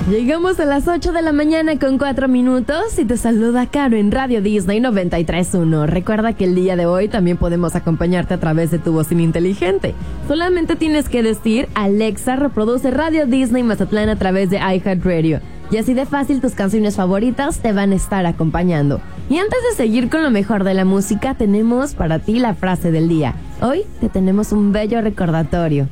Llegamos a las 8 de la mañana con 4 minutos y te saluda Caro en Radio Disney 93.1. Recuerda que el día de hoy también podemos acompañarte a través de tu bocina inteligente. Solamente tienes que decir: Alexa, reproduce Radio Disney Mazatlán a través de iHeartRadio. Y así de fácil tus canciones favoritas te van a estar acompañando. Y antes de seguir con lo mejor de la música, tenemos para ti la frase del día. Hoy te tenemos un bello recordatorio.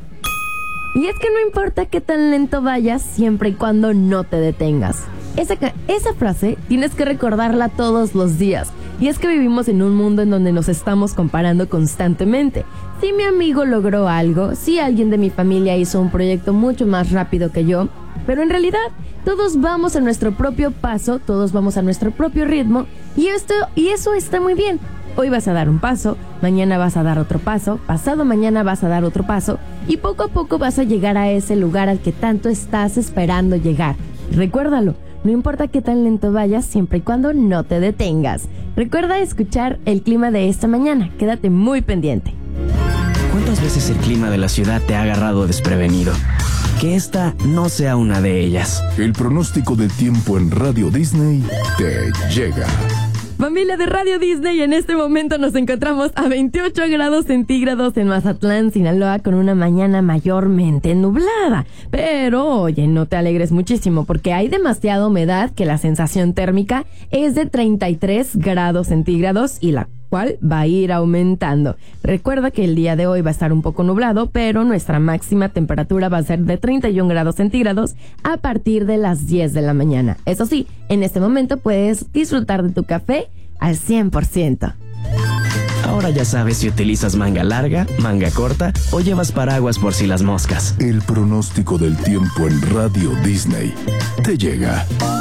Y es que no importa qué tan lento vayas, siempre y cuando no te detengas. Esa frase tienes que recordarla todos los días. Y es que vivimos en un mundo en donde nos estamos comparando constantemente. Si mi amigo logró algo, si alguien de mi familia hizo un proyecto mucho más rápido que yo, pero en realidad todos vamos a nuestro propio paso, todos vamos a nuestro propio ritmo, y eso está muy bien. Hoy vas a dar un paso, mañana vas a dar otro paso, pasado mañana vas a dar otro paso, y poco a poco vas a llegar a ese lugar al que tanto estás esperando llegar. Recuérdalo, no importa qué tan lento vayas, siempre y cuando no te detengas. Recuerda escuchar el clima de esta mañana, quédate muy pendiente. ¿Cuántas veces el clima de la ciudad te ha agarrado desprevenido? Que esta no sea una de ellas. El pronóstico del tiempo en Radio Disney te llega. Familia de Radio Disney, en este momento nos encontramos a 28 grados centígrados en Mazatlán, Sinaloa, con una mañana mayormente nublada. Pero, oye, no te alegres muchísimo porque hay demasiada humedad, que la sensación térmica es de 33 grados centígrados y la cual va a ir aumentando. Recuerda que el día de hoy va a estar un poco nublado, pero nuestra máxima temperatura va a ser de 31 grados centígrados a partir de las 10 de la mañana. Eso sí, en este momento puedes disfrutar de tu café al 100%. Ahora ya sabes si utilizas manga larga, manga corta o llevas paraguas por si las moscas. El pronóstico del tiempo en Radio Disney te llega.